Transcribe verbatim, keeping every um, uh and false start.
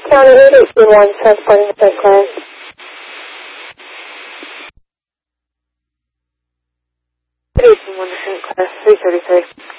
County eight eight two one, transporting the class. eight eight two one, class three thirty-three.